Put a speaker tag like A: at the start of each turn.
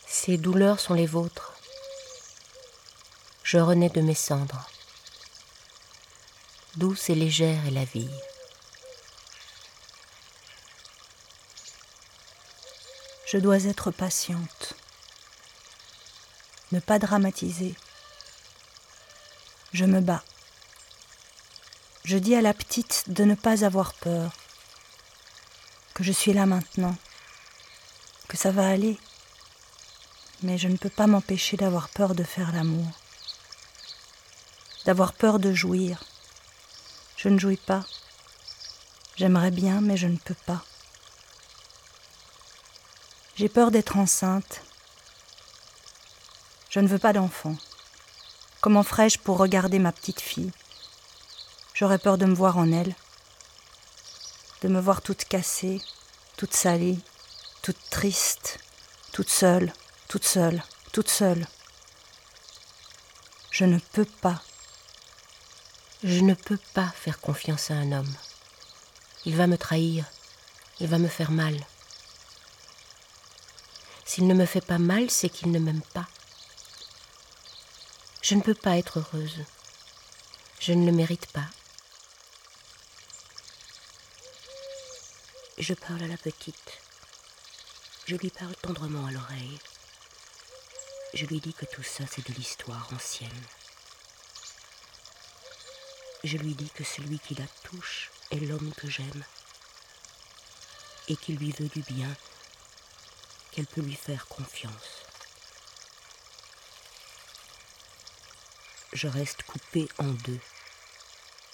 A: Ces douleurs sont les vôtres. Je renais de mes cendres. Douce et légère est la vie.
B: Je dois être patiente, ne pas dramatiser. Je me bats. Je dis à la petite de ne pas avoir peur, que je suis là maintenant, que ça va aller, mais je ne peux pas m'empêcher d'avoir peur de faire l'amour, d'avoir peur de jouir. Je ne jouis pas. J'aimerais bien, mais je ne peux pas. J'ai peur d'être enceinte. Je ne veux pas d'enfant. Comment ferais-je pour regarder ma petite fille ? J'aurais peur de me voir en elle, de me voir toute cassée, toute salie, toute triste, toute seule, toute seule, toute seule. Je ne peux pas.
A: Je ne peux pas faire confiance à un homme. Il va me trahir, il va me faire mal. S'il ne me fait pas mal, c'est qu'il ne m'aime pas. Je ne peux pas être heureuse. Je ne le mérite pas. Je parle à la petite. Je lui parle tendrement à l'oreille. Je lui dis que tout ça, c'est de l'histoire ancienne. Je lui dis que celui qui la touche est l'homme que j'aime et qu'il lui veut du bien, qu'elle peut lui faire confiance. Je reste coupée en deux.